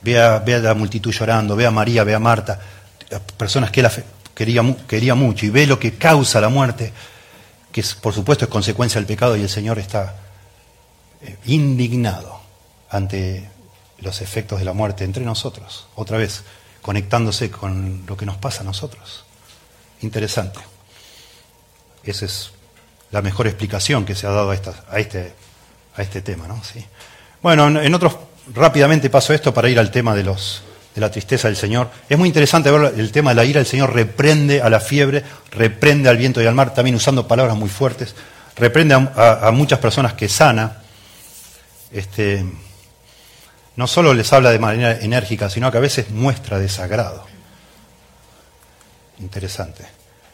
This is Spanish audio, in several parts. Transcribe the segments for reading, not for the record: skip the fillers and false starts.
ve a la multitud llorando, ve a María, ve a Marta, a personas que él quería mucho, y ve lo que causa la muerte, que por supuesto es consecuencia del pecado, y el Señor está indignado ante los efectos de la muerte entre nosotros, otra vez conectándose con lo que nos pasa a nosotros. Interesante. Esa es la mejor explicación que se ha dado a este tema, ¿no? Sí. Bueno, en otros, rápidamente paso esto para ir al tema de la tristeza del Señor. Es muy interesante ver el tema de la ira. El Señor reprende a la fiebre, reprende al viento y al mar, también usando palabras muy fuertes, reprende a muchas personas que sana. No solo les habla de manera enérgica, sino que a veces muestra desagrado. Interesante.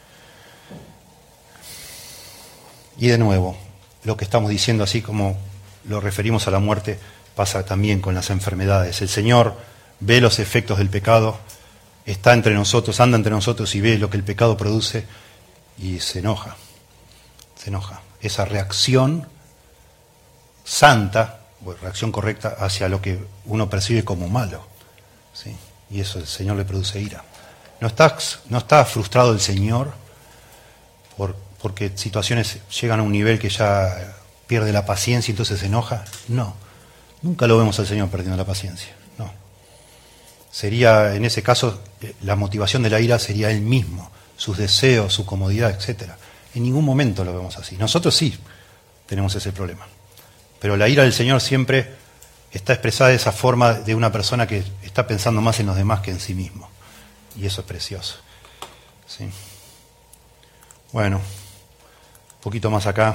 Y de nuevo, lo que estamos diciendo, así como lo referimos a la muerte, pasa también con las enfermedades. El Señor ve los efectos del pecado, está entre nosotros, anda entre nosotros y ve lo que el pecado produce y se enoja. Se enoja. Esa reacción santa, o reacción correcta hacia lo que uno percibe como malo, ¿sí? Y eso el Señor le produce ira. No está frustrado el Señor porque situaciones llegan a un nivel que ya pierde la paciencia y entonces se enoja. No, nunca lo vemos al Señor perdiendo la paciencia. No. Sería, en ese caso, la motivación de la ira sería Él mismo, sus deseos, su comodidad, etc. En ningún momento lo vemos así. Nosotros sí tenemos ese problema. Pero la ira del Señor siempre está expresada de esa forma de una persona que está pensando más en los demás que en sí mismo. Y eso es precioso. ¿Sí? Bueno, un poquito más acá.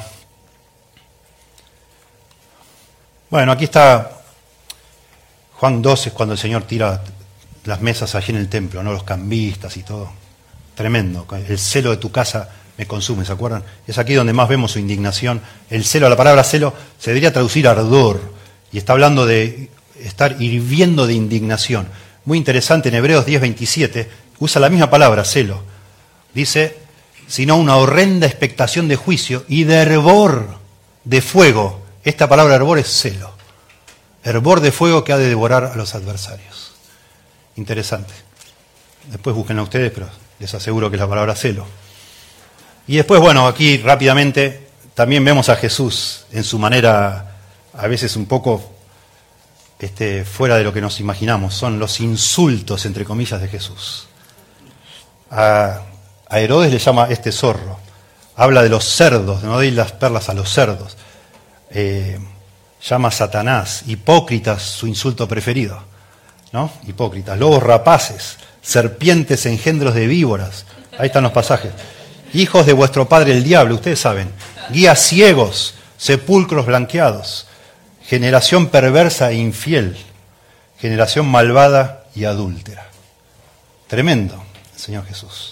Bueno, aquí está Juan 12, cuando el Señor tira las mesas allí en el templo, ¿no? Los cambistas y todo. Tremendo. El celo de tu casa me consume, ¿se acuerdan? Es aquí donde más vemos su indignación. El celo, la palabra celo, se debería traducir ardor. Y está hablando de estar hirviendo de indignación. Muy interesante, en Hebreos 10:27, usa la misma palabra, celo. Dice, sino una horrenda expectación de juicio y de hervor de fuego. Esta palabra hervor es celo. Hervor de fuego que ha de devorar a los adversarios. Interesante. Después búsquenlo ustedes, pero les aseguro que es la palabra celo. Y después, bueno, aquí rápidamente también vemos a Jesús en su manera, a veces un poco fuera de lo que nos imaginamos. Son los insultos, entre comillas, de Jesús. A Herodes le llama zorro. Habla de los cerdos, no deis las perlas a los cerdos. Llama a Satanás, hipócritas, su insulto preferido, ¿no? Hipócritas, lobos rapaces, serpientes, engendros de víboras. Ahí están los pasajes. Hijos de vuestro padre el diablo, ustedes saben. Guías ciegos, sepulcros blanqueados. Generación perversa e infiel. Generación malvada y adúltera. Tremendo, el Señor Jesús.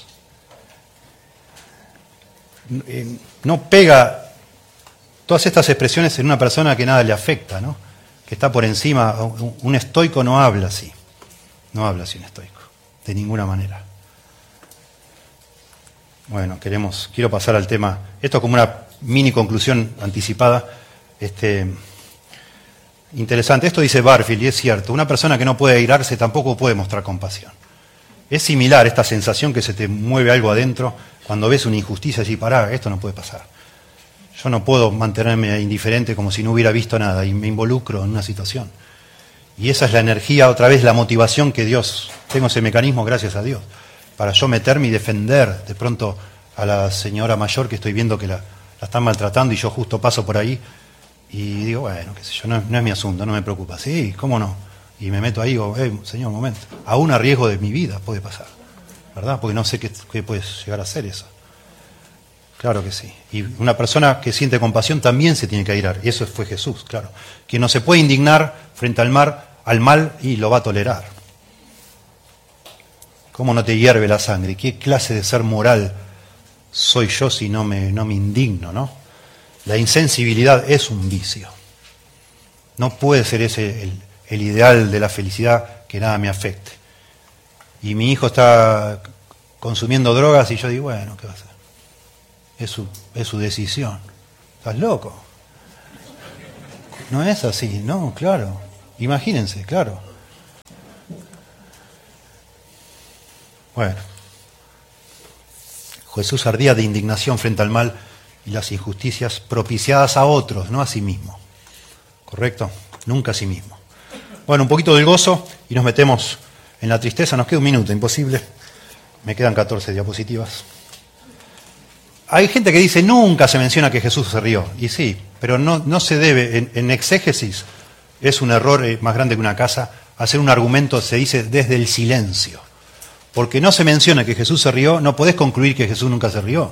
No pega todas estas expresiones en una persona que nada le afecta, ¿no? Que está por encima. Un estoico no habla así. No habla así un estoico, de ninguna manera. Bueno, quiero pasar al tema. Esto es como una mini conclusión anticipada. Interesante. Esto dice Barfield, y es cierto. Una persona que no puede airarse tampoco puede mostrar compasión. Es similar esta sensación que se te mueve algo adentro cuando ves una injusticia y pará, esto no puede pasar. Yo no puedo mantenerme indiferente como si no hubiera visto nada y me involucro en una situación. Y esa es la energía, otra vez la motivación que Dios, tengo ese mecanismo gracias a Dios, para yo meterme y defender de pronto a la señora mayor que estoy viendo que la están maltratando y yo justo paso por ahí y digo, bueno, qué sé yo, no es mi asunto, no me preocupa. Sí, ¿cómo no? Y me meto ahí y digo, señor, un momento, aún a riesgo de mi vida puede pasar, ¿verdad? Porque no sé qué puede llegar a ser eso. Claro que sí. Y una persona que siente compasión también se tiene que airar. Y eso fue Jesús, claro. Que no se puede indignar frente al mal y lo va a tolerar. ¿Cómo no te hierve la sangre? ¿Qué clase de ser moral soy yo si no me indigno, no? La insensibilidad es un vicio. No puede ser ese el ideal de la felicidad, que nada me afecte. Y mi hijo está consumiendo drogas y yo digo, bueno, ¿qué va a hacer? Es su decisión. ¿Estás loco? No es así, no, claro. Imagínense, claro. Bueno, Jesús ardía de indignación frente al mal y las injusticias propiciadas a otros, no a sí mismo. ¿Correcto? Nunca a sí mismo. Bueno, un poquito del gozo y nos metemos en la tristeza. Nos queda un minuto, imposible. Me quedan 14 diapositivas. Hay gente que dice, nunca se menciona que Jesús se rió. Y sí, pero no se debe, en exégesis, es un error más grande que una casa, hacer un argumento, se dice, desde el silencio. Porque no se menciona que Jesús se rió, no podés concluir que Jesús nunca se rió.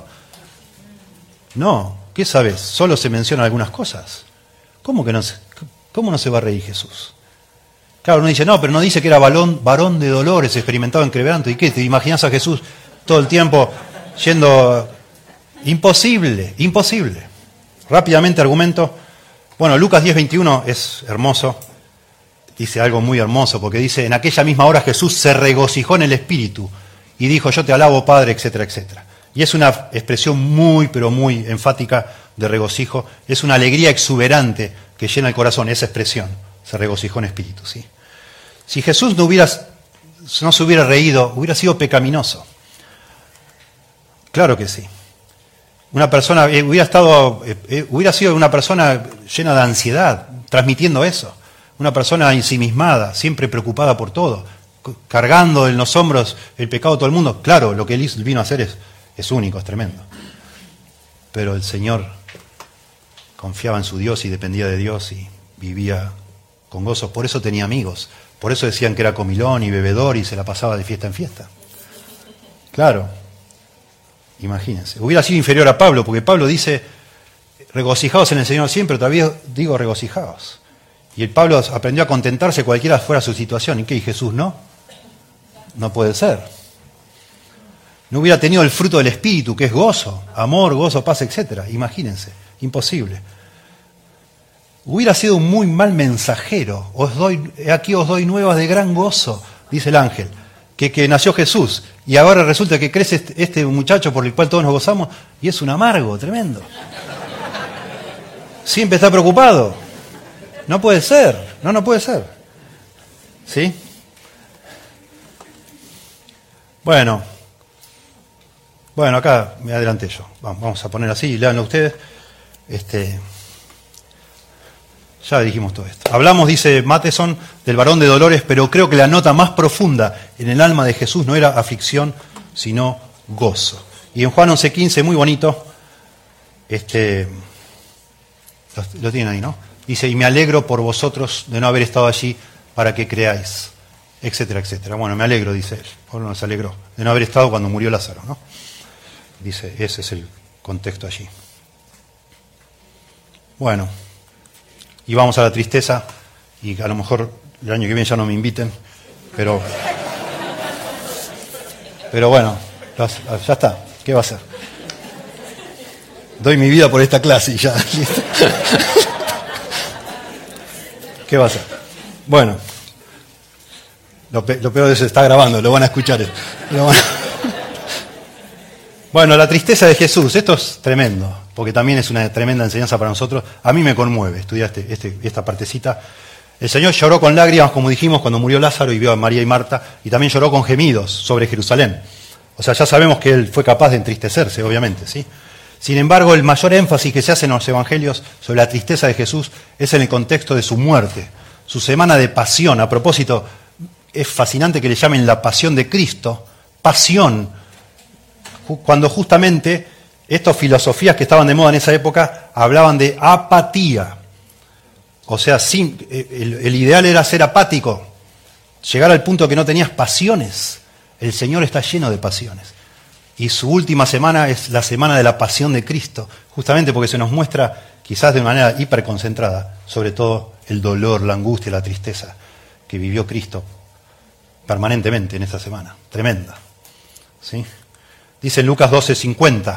No, ¿qué sabes? Solo se mencionan algunas cosas. ¿Cómo no se va a reír Jesús? Claro, uno dice, no, pero no dice que era varón de dolores, experimentado en quebranto. ¿Y qué? ¿Te imaginas a Jesús todo el tiempo yendo? Imposible. Rápidamente argumento. Bueno, Lucas 10:21 es hermoso. Dice algo muy hermoso, porque dice, en aquella misma hora Jesús se regocijó en el Espíritu y dijo, yo te alabo, Padre, etcétera, etcétera. Y es una expresión muy, pero muy enfática de regocijo. Es una alegría exuberante que llena el corazón, esa expresión. Se regocijó en espíritu, ¿sí? Si Jesús no se hubiera reído, hubiera sido pecaminoso. Claro que sí. Una persona hubiera sido una persona llena de ansiedad, transmitiendo eso. Una persona ensimismada, siempre preocupada por todo, cargando en los hombros el pecado de todo el mundo. Claro, lo que él vino a hacer es único, es tremendo. Pero el Señor confiaba en su Dios y dependía de Dios y vivía con gozo. Por eso tenía amigos. Por eso decían que era comilón y bebedor y se la pasaba de fiesta en fiesta. Claro. Imagínense. Hubiera sido inferior a Pablo, porque Pablo dice, regocijaos en el Señor siempre, todavía digo regocijaos. Y el Pablo aprendió a contentarse cualquiera fuera su situación. ¿Y qué? ¿Y Jesús no? No puede ser. No hubiera tenido el fruto del Espíritu, que es gozo, amor, gozo, paz, etc. Imagínense, imposible. Hubiera sido un muy mal mensajero. Aquí os doy nuevas de gran gozo, dice el ángel, que nació Jesús. Y ahora resulta que crece este muchacho por el cual todos nos gozamos y es un amargo tremendo. Siempre está preocupado. No puede ser, no puede ser. ¿Sí? Bueno, acá me adelanté yo. Vamos a poner así, léanlo ustedes. Ya dijimos todo esto. Hablamos, dice Matheson, del varón de dolores, pero creo que la nota más profunda en el alma de Jesús no era aflicción, sino gozo. Y en Juan 11:15, muy bonito, lo tienen ahí, ¿no? Dice, y me alegro por vosotros de no haber estado allí para que creáis, etcétera, etcétera. Bueno, me alegro, dice él. Pablo no se alegró de no haber estado cuando murió Lázaro, ¿no? Dice, ese es el contexto allí. Bueno, y vamos a la tristeza, y a lo mejor el año que viene ya no me inviten, pero bueno, ya está, ¿qué va a hacer? Doy mi vida por esta clase y ya. ¿Qué va a hacer? Bueno, lo peor es que se está grabando, lo van a escuchar. Bueno, la tristeza de Jesús, esto es tremendo, porque también es una tremenda enseñanza para nosotros. A mí me conmueve estudiar esta partecita. El Señor lloró con lágrimas, como dijimos, cuando murió Lázaro y vio a María y Marta, y también lloró con gemidos sobre Jerusalén. O sea, ya sabemos que Él fue capaz de entristecerse, obviamente, ¿sí? Sin embargo, el mayor énfasis que se hace en los evangelios sobre la tristeza de Jesús es en el contexto de su muerte, su semana de pasión. A propósito, es fascinante que le llamen la pasión de Cristo, pasión, cuando justamente estas filosofías que estaban de moda en esa época hablaban de apatía. O sea, el ideal era ser apático, llegar al punto que no tenías pasiones. El Señor está lleno de pasiones. Y su última semana es la semana de la pasión de Cristo, justamente porque se nos muestra, quizás de manera hiperconcentrada, sobre todo el dolor, la angustia, la tristeza que vivió Cristo permanentemente en esta semana. Tremenda. ¿Sí? Dice en Lucas 12:50,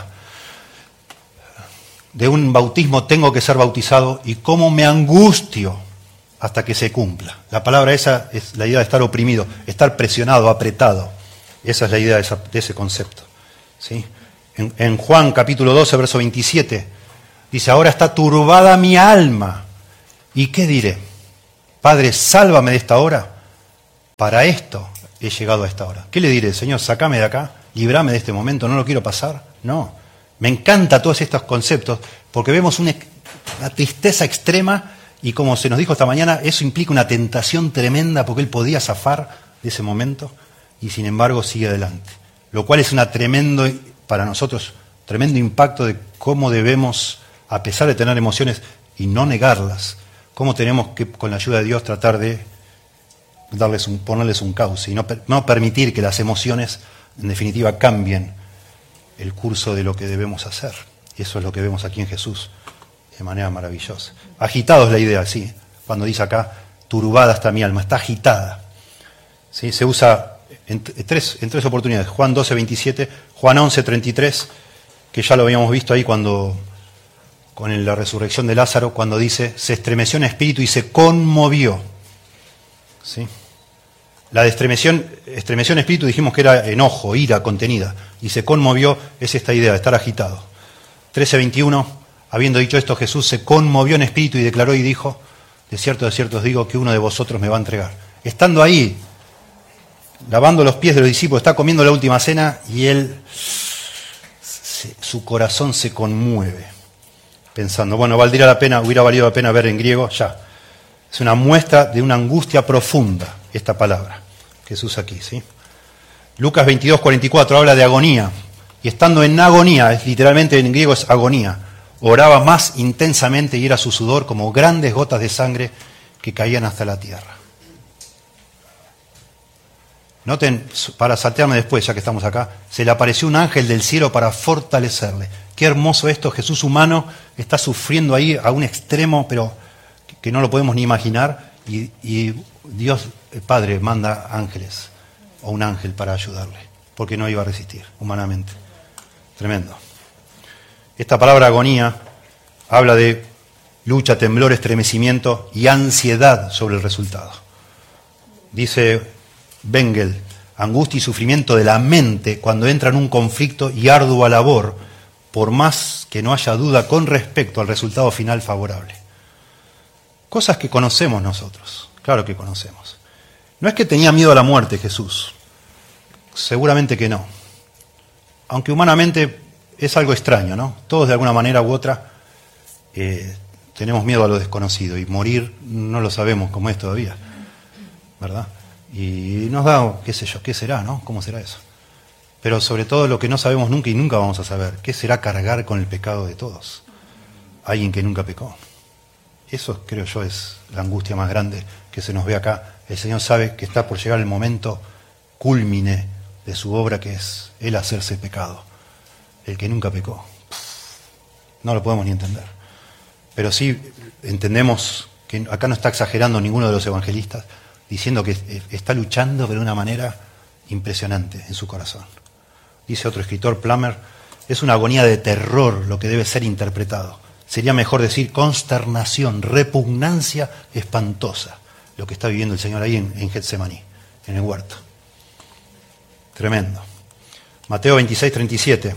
de un bautismo tengo que ser bautizado y cómo me angustio hasta que se cumpla. La palabra esa es la idea de estar oprimido, estar presionado, apretado. Esa es la idea de ese concepto. ¿Sí? En Juan capítulo 12, verso 27, dice, ahora está turbada mi alma. ¿Y qué diré? Padre, sálvame de esta hora. Para esto, he llegado a esta hora. ¿Qué le diré? Señor, sacame de acá, librame de este momento, no lo quiero pasar. No. Me encanta todos estos conceptos porque vemos una tristeza extrema y como se nos dijo esta mañana, eso implica una tentación tremenda porque él podía zafar de ese momento y sin embargo sigue adelante. Lo cual es para nosotros, tremendo impacto de cómo debemos, a pesar de tener emociones y no negarlas, cómo tenemos que, con la ayuda de Dios, tratar de ponerles un cauce y no permitir que las emociones, en definitiva, cambien el curso de lo que debemos hacer. Y eso es lo que vemos aquí en Jesús, de manera maravillosa. Agitado es la idea, sí. Cuando dice acá, turbada está mi alma, está agitada. ¿Sí? Se usa en tres oportunidades. Juan 12, 27, Juan 11, 33, que ya lo habíamos visto ahí con la resurrección de Lázaro, cuando dice, se estremeció en espíritu y se conmovió. ¿Sí? La de estremeció en espíritu dijimos que era enojo, ira contenida, y se conmovió, es esta idea de estar agitado. 13:21, habiendo dicho esto, Jesús se conmovió en espíritu y declaró y dijo, de cierto os digo que uno de vosotros me va a entregar. Estando ahí, lavando los pies de los discípulos, está comiendo la última cena y su corazón se conmueve, pensando, bueno, hubiera valido la pena ver en griego, ya. Es una muestra de una angustia profunda, esta palabra que se usa aquí, ¿sí? Lucas 22:44 habla de agonía, y estando en agonía, literalmente en griego es agonía, oraba más intensamente y era su sudor como grandes gotas de sangre que caían hasta la tierra. Noten, para saltearme después, ya que estamos acá, se le apareció un ángel del cielo para fortalecerle. Qué hermoso esto, Jesús humano está sufriendo ahí a un extremo, pero que no lo podemos ni imaginar, y Dios, el Padre, manda ángeles, o un ángel para ayudarle, porque no iba a resistir humanamente. Tremendo. Esta palabra agonía habla de lucha, temblor, estremecimiento y ansiedad sobre el resultado. Dice Bengel, angustia y sufrimiento de la mente cuando entra en un conflicto y ardua labor, por más que no haya duda con respecto al resultado final favorable. Cosas que conocemos nosotros, claro que conocemos. No es que tenía miedo a la muerte Jesús, seguramente que no. Aunque humanamente es algo extraño, ¿no? Todos de alguna manera u otra tenemos miedo a lo desconocido y morir no lo sabemos cómo es todavía, ¿verdad? Y nos da, qué sé yo, qué será, ¿no? ¿Cómo será eso? Pero sobre todo lo que no sabemos nunca y nunca vamos a saber, ¿qué será cargar con el pecado de todos? Alguien que nunca pecó. Eso, creo yo, es la angustia más grande que se nos ve acá. El Señor sabe que está por llegar el momento cúlmine de su obra, que es Él hacerse pecado. El que nunca pecó. No lo podemos ni entender. Pero sí entendemos que acá no está exagerando ninguno de los evangelistas, diciendo que está luchando de una manera impresionante en su corazón. Dice otro escritor, Plummer, es una agonía de terror lo que debe ser interpretado. Sería mejor decir consternación, repugnancia espantosa, lo que está viviendo el Señor ahí en Getsemaní, en el huerto. Tremendo. Mateo 26:37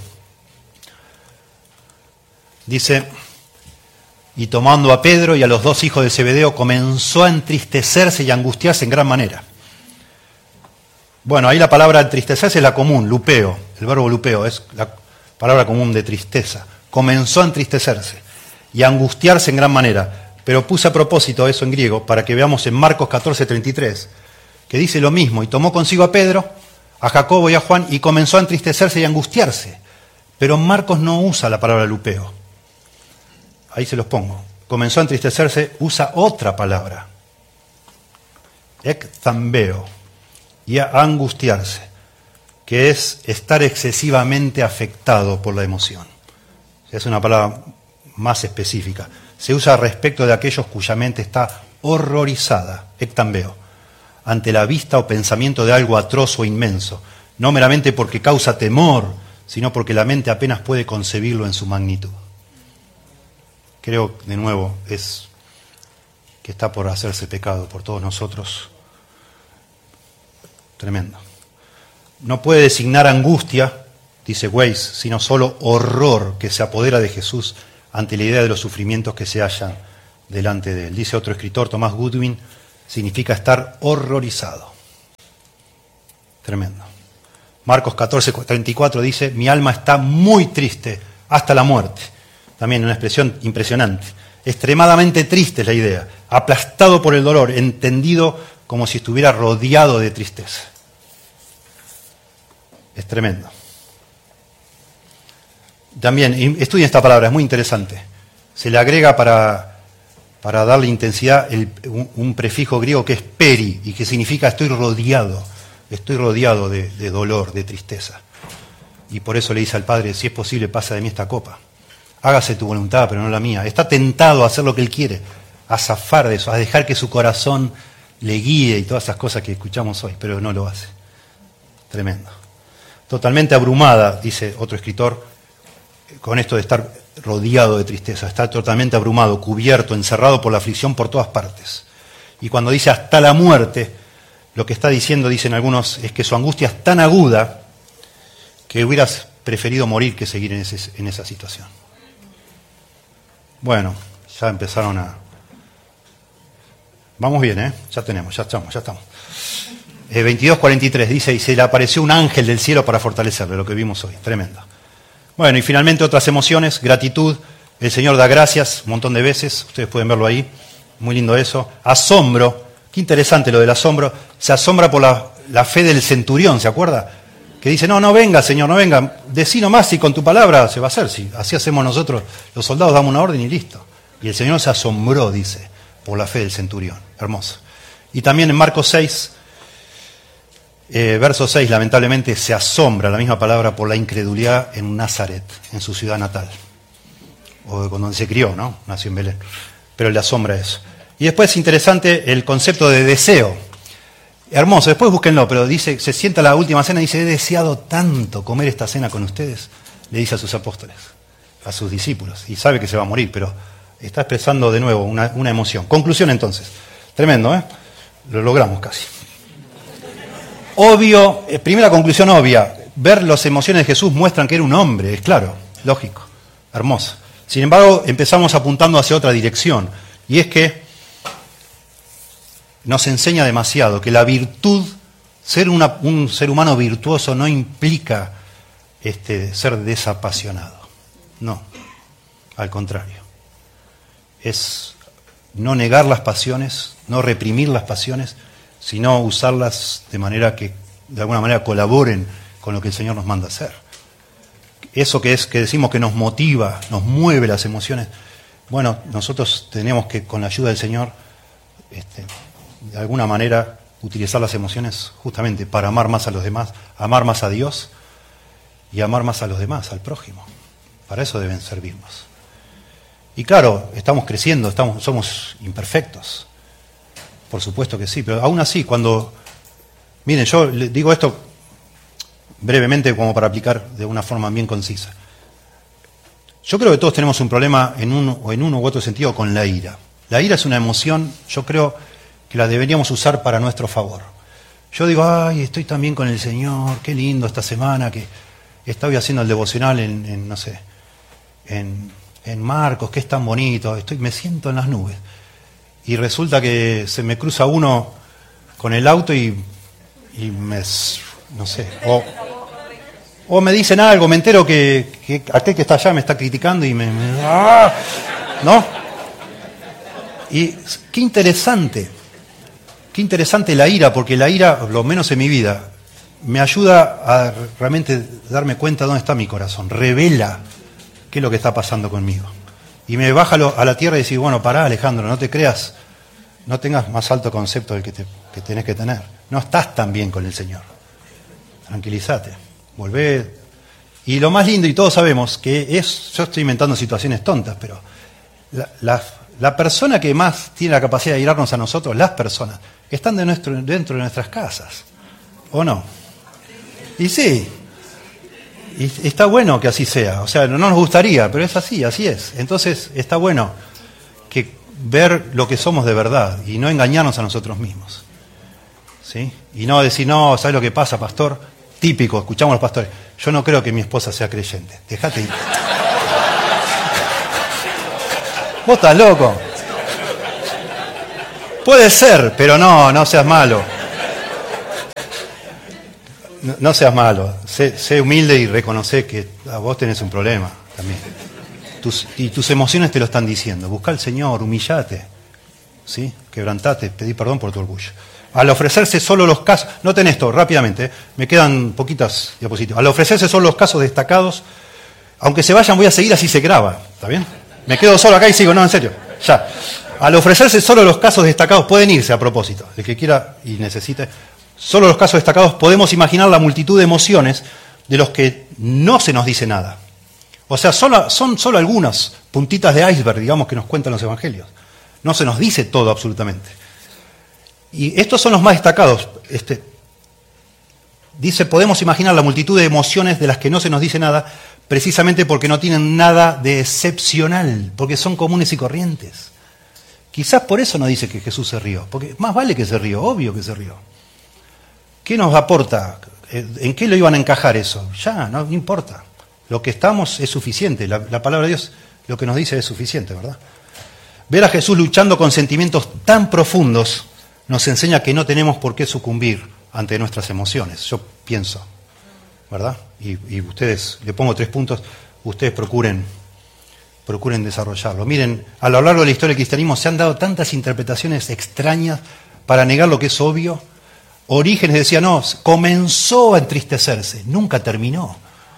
dice, y tomando a Pedro y a los dos hijos de Zebedeo, comenzó a entristecerse y a angustiarse en gran manera. Bueno, ahí la palabra entristecerse es la común, lupeo, el verbo lupeo es la palabra común de tristeza. Comenzó a entristecerse y a angustiarse en gran manera. Pero puse a propósito eso en griego para que veamos en Marcos 14:33, que dice lo mismo, y tomó consigo a Pedro, a Jacobo y a Juan, y comenzó a entristecerse y a angustiarse. Pero Marcos no usa la palabra lupeo. Ahí se los pongo. Comenzó a entristecerse, usa otra palabra, ekthambeo, y a angustiarse, que es estar excesivamente afectado por la emoción. Es una palabra más específica. Se usa respecto de aquellos cuya mente está horrorizada, ekthambeo, ante la vista o pensamiento de algo atroz o inmenso, no meramente porque causa temor, sino porque la mente apenas puede concebirlo en su magnitud. Creo, de nuevo, es que está por hacerse pecado por todos nosotros. Tremendo. No puede designar angustia, dice Weiss, sino solo horror que se apodera de Jesús ante la idea de los sufrimientos que se hallan delante de él. Dice otro escritor, Thomas Goodwin, significa estar horrorizado. Tremendo. Marcos 14:34 dice, mi alma está muy triste hasta la muerte. También una expresión impresionante. Extremadamente triste es la idea. Aplastado por el dolor, entendido como si estuviera rodeado de tristeza. Es tremendo. También, estudien esta palabra, es muy interesante. Se le agrega para darle intensidad un prefijo griego que es peri y que significa estoy rodeado de dolor, de tristeza. Y por eso le dice al Padre, si es posible, pasa de mí esta copa. Hágase tu voluntad, pero no la mía. Está tentado a hacer lo que él quiere, a zafar de eso, a dejar que su corazón le guíe y todas esas cosas que escuchamos hoy, pero no lo hace. Tremendo. Totalmente abrumada, dice otro escritor, con esto de estar rodeado de tristeza. Está totalmente abrumado, cubierto, encerrado por la aflicción por todas partes. Y cuando dice hasta la muerte, lo que está diciendo, dicen algunos, es que su angustia es tan aguda que hubieras preferido morir que seguir en esa situación. Bueno, ya empezaron a... Vamos bien, ya estamos. 22:43 dice, y se le apareció un ángel del cielo para fortalecerle, lo que vimos hoy, tremendo. Bueno, y finalmente otras emociones, gratitud, el Señor da gracias un montón de veces, ustedes pueden verlo ahí, muy lindo eso. Asombro, qué interesante lo del asombro, se asombra por la fe del centurión, ¿se acuerda? Que dice, no venga, Señor, no venga, decí nomás si con tu palabra se va a hacer, si así hacemos nosotros, los soldados damos una orden y listo. Y el Señor se asombró, dice, por la fe del centurión, hermoso. Y también en Marcos 6, verso 6, lamentablemente se asombra, la misma palabra, por la incredulidad en Nazaret, en su ciudad natal, o con donde se crió, ¿no? Nació en Belén, pero le asombra eso. Y después es interesante el concepto de deseo. Hermoso, después búsquenlo, pero dice, se sienta la última cena y dice, he deseado tanto comer esta cena con ustedes, le dice a sus apóstoles, a sus discípulos, y sabe que se va a morir, pero está expresando de nuevo una emoción. Conclusión entonces, tremendo, lo logramos casi. Obvio, primera conclusión obvia, ver las emociones de Jesús muestran que era un hombre, es claro, lógico, hermoso. Sin embargo, empezamos apuntando hacia otra dirección, y es que nos enseña demasiado que la virtud, ser un ser humano virtuoso no implica ser desapasionado. No, al contrario. Es no negar las pasiones, no reprimir las pasiones, sino usarlas de manera que de alguna manera colaboren con lo que el Señor nos manda hacer. Eso que decimos que nos motiva, nos mueve las emociones, bueno, nosotros tenemos que, con la ayuda del Señor, de alguna manera utilizar las emociones justamente para amar más a los demás, amar más a Dios y amar más a los demás, al prójimo. Para eso deben servirnos. Y claro, estamos creciendo, somos imperfectos. Por supuesto que sí, pero aún así, miren, yo les digo esto brevemente como para aplicar de una forma bien concisa. Yo creo que todos tenemos un problema en uno u otro sentido con la ira. La ira es una emoción, yo creo que la deberíamos usar para nuestro favor. Yo digo, ay, estoy tan bien con el Señor, qué lindo esta semana que estoy haciendo el devocional en Marcos, que es tan bonito, me siento en las nubes. Y resulta que se me cruza uno con el auto y no sé, o me dicen algo, me entero que aquel que está allá me está criticando y ¿no? Y qué interesante la ira, porque la ira, lo menos en mi vida, me ayuda a realmente darme cuenta de dónde está mi corazón, revela qué es lo que está pasando conmigo. Y me baja a la tierra y decir, bueno, pará, Alejandro, no te creas, no tengas más alto concepto del que tenés que tener. No estás tan bien con el Señor. Tranquilízate, volvé. Y lo más lindo, y todos sabemos, que yo estoy inventando situaciones tontas, pero la persona que más tiene la capacidad de irarnos a nosotros, las personas, están dentro de nuestras casas, ¿o no? Y sí, y está bueno que así sea, o sea, no nos gustaría, pero es así es. Entonces está bueno que ver lo que somos de verdad y no engañarnos a nosotros mismos, ¿sí? Y no decir, no, ¿sabes lo que pasa, pastor? Típico, escuchamos a los pastores, yo no creo que mi esposa sea creyente, dejate ir. Vos estás loco. Puede ser, pero no seas malo. No seas malo, sé humilde y reconoce que a vos tenés un problema también. Tus emociones te lo están diciendo. Busca al Señor, humillate, ¿sí? Quebrantate, pedí perdón por tu orgullo. Al ofrecerse solo los casos, noten esto rápidamente, me quedan poquitas diapositivas. Al ofrecerse solo los casos destacados, aunque se vayan voy a seguir, así se graba, ¿está bien? Me quedo solo acá y sigo, no, en serio, ya. Al ofrecerse solo los casos destacados, pueden irse a propósito, el que quiera y necesite. Solo los casos destacados podemos imaginar la multitud de emociones de los que no se nos dice nada. O sea, son solo algunas puntitas de iceberg, digamos, que nos cuentan los evangelios. No se nos dice todo absolutamente. Y estos son los más destacados. Dice, podemos imaginar la multitud de emociones de las que no se nos dice nada, precisamente porque no tienen nada de excepcional, porque son comunes y corrientes. Quizás por eso no dice que Jesús se rió, porque más vale que se rió, obvio que se rió. ¿Qué nos aporta? ¿En qué lo iban a encajar eso? Ya, no importa. Lo que estamos es suficiente. La palabra de Dios lo que nos dice es suficiente, ¿verdad? Ver a Jesús luchando con sentimientos tan profundos nos enseña que no tenemos por qué sucumbir ante nuestras emociones. Yo pienso, ¿verdad? Y ustedes, le pongo 3 puntos, ustedes procuren desarrollarlo. Miren, a lo largo de la historia del cristianismo se han dado tantas interpretaciones extrañas para negar lo que es obvio. Orígenes decía, no, comenzó a entristecerse, nunca terminó.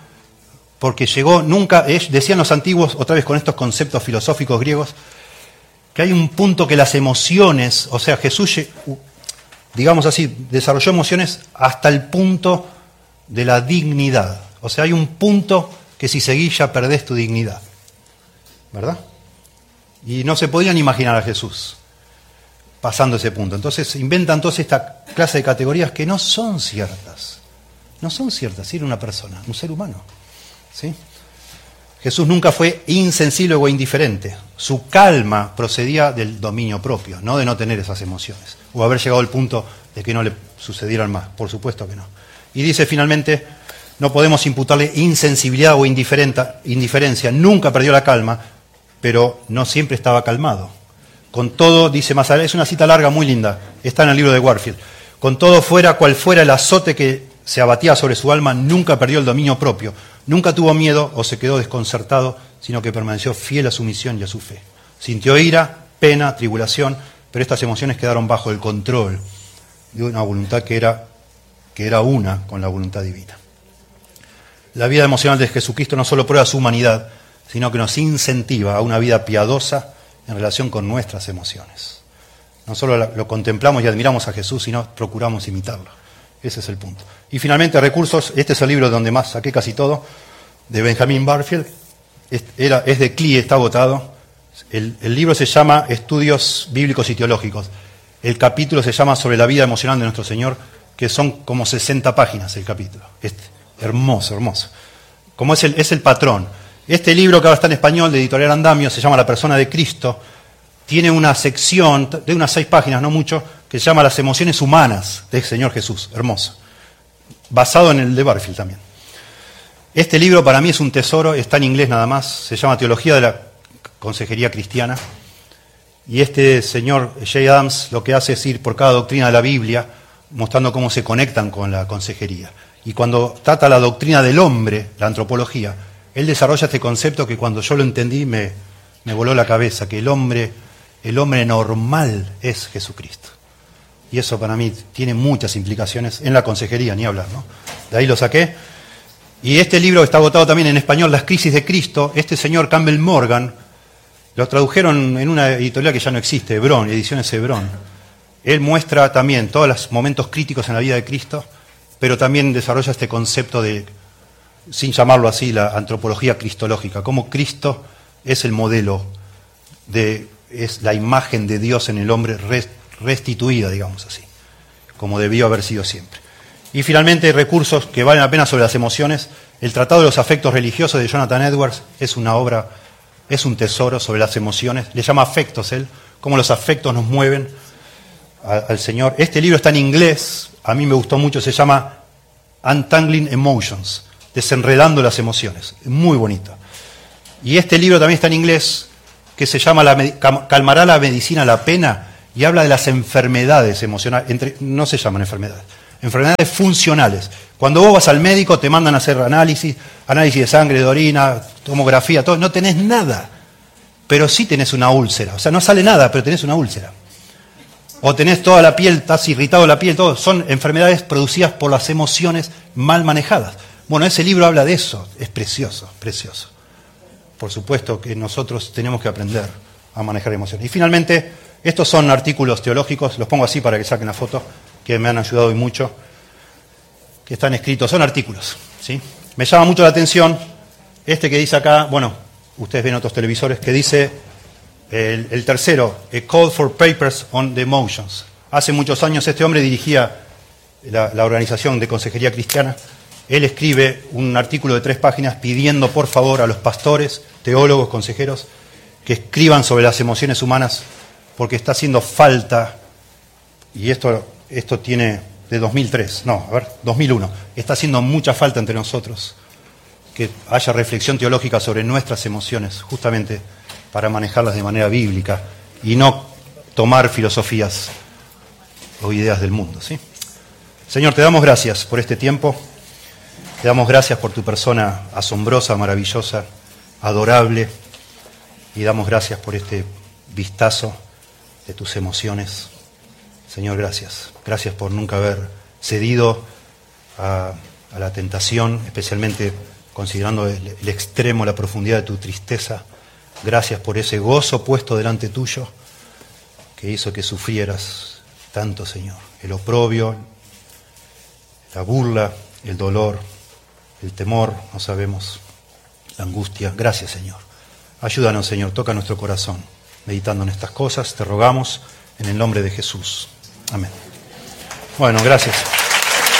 Porque llegó, nunca, decían los antiguos, otra vez con estos conceptos filosóficos griegos, que hay un punto que las emociones, o sea, Jesús, digamos así, desarrolló emociones hasta el punto de la dignidad. O sea, hay un punto que si seguís ya perdés tu dignidad. ¿Verdad? Y no se podían imaginar a Jesús pasando ese punto. Entonces inventan toda esta clase de categorías que no son ciertas. No son ciertas, era una persona, un ser humano. ¿Sí? Jesús nunca fue insensible o indiferente. Su calma procedía del dominio propio, no de no tener esas emociones. O haber llegado al punto de que no le sucedieran más. Por supuesto que no. Y dice finalmente, no podemos imputarle insensibilidad o indiferencia. Nunca perdió la calma, pero no siempre estaba calmado. Con todo, dice más adelante, es una cita larga muy linda, está en el libro de Warfield. Con todo, fuera cual fuera el azote que se abatía sobre su alma, nunca perdió el dominio propio. Nunca tuvo miedo o se quedó desconcertado, sino que permaneció fiel a su misión y a su fe. Sintió ira, pena, tribulación, pero estas emociones quedaron bajo el control de una voluntad que era una con la voluntad divina. La vida emocional de Jesucristo no solo prueba su humanidad, sino que nos incentiva a una vida piadosa en relación con nuestras emociones. No solo lo contemplamos y admiramos a Jesús, sino procuramos imitarlo. Ese es el punto. Y finalmente, recursos. Este es el libro donde más saqué casi todo, de Benjamin Barfield. Es de CLIE, está agotado. El libro se llama Estudios Bíblicos y Teológicos. El capítulo se llama Sobre la vida emocional de nuestro Señor, que son como 60 páginas el capítulo. Hermoso, hermoso. Como es el patrón. Este libro que ahora está en español, de Editorial Andamio, se llama La persona de Cristo. Tiene una sección de unas 6 páginas, no mucho, que se llama Las emociones humanas del Señor Jesús. Hermoso. Basado en el de Barfield también. Este libro para mí es un tesoro, está en inglés nada más. Se llama Teología de la Consejería Cristiana. Y este señor J. Adams lo que hace es ir por cada doctrina de la Biblia, mostrando cómo se conectan con la consejería. Y cuando trata la doctrina del hombre, la antropología, él desarrolla este concepto que cuando yo lo entendí me voló la cabeza, que el hombre normal es Jesucristo. Y eso para mí tiene muchas implicaciones en la consejería, ni hablar, ¿no? De ahí lo saqué. Y este libro está agotado también en español, Las crisis de Cristo. Este señor Campbell Morgan, lo tradujeron en una editorial que ya no existe, Hebrón, Ediciones Hebrón. Él muestra también todos los momentos críticos en la vida de Cristo, pero también desarrolla este concepto de, sin llamarlo así, la antropología cristológica, cómo Cristo es el modelo, es la imagen de Dios en el hombre restituida, digamos así, como debió haber sido siempre. Y finalmente, recursos que valen la pena sobre las emociones. El Tratado de los Afectos Religiosos de Jonathan Edwards es una obra, es un tesoro sobre las emociones. Le llama afectos él, cómo los afectos nos mueven al Señor. Este libro está en inglés, a mí me gustó mucho, se llama Untangling Emotions, desenredando las emociones. Muy bonito. Y este libro también está en inglés, que se llama ¿Calmará la medicina la pena? Y habla de las enfermedades emocionales. No se llaman enfermedades. enfermedades funcionales. Cuando vos vas al médico te mandan a hacer análisis de sangre, de orina, tomografía, todo, no tenés nada, pero sí tenés una úlcera. O sea, no sale nada, pero tenés una úlcera. O tenés toda la piel, estás irritado la piel, todo. Son enfermedades producidas por las emociones mal manejadas. Bueno, ese libro habla de eso, es precioso, precioso. Por supuesto que nosotros tenemos que aprender a manejar emociones. Y finalmente, estos son artículos teológicos, los pongo así para que saquen la foto, que me han ayudado hoy mucho, que están escritos, son artículos, ¿sí? Me llama mucho la atención este que dice acá, bueno, ustedes ven otros televisores, que dice el tercero, A Call for Papers on the Emotions. Hace muchos años este hombre dirigía la organización de consejería cristiana. Él escribe un artículo de 3 páginas pidiendo por favor a los pastores, teólogos, consejeros, que escriban sobre las emociones humanas, porque está haciendo falta, y esto tiene de 2001, está haciendo mucha falta entre nosotros que haya reflexión teológica sobre nuestras emociones, justamente para manejarlas de manera bíblica y no tomar filosofías o ideas del mundo, ¿sí? Señor, te damos gracias por este tiempo, te damos gracias por tu persona asombrosa, maravillosa, adorable, y damos gracias por este vistazo de tus emociones. Señor, gracias. Gracias por nunca haber cedido a la tentación, especialmente considerando el extremo, la profundidad de tu tristeza. Gracias por ese gozo puesto delante tuyo que hizo que sufrieras tanto, Señor. El oprobio, la burla, el dolor, el temor, no sabemos, la angustia. Gracias, Señor. Ayúdanos, Señor, toca nuestro corazón meditando en estas cosas. Te rogamos en el nombre de Jesús. Amén. Bueno, gracias.